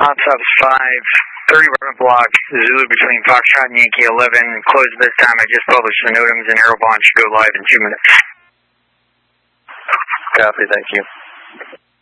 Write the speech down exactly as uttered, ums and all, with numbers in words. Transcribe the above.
Hotstop five, thirty Apartment Block, Zulu between Foxtrot and Yankee eleven. Close at this time. I just published the NOTAMs and Aerobond should go live in two minutes. Copy, thank you.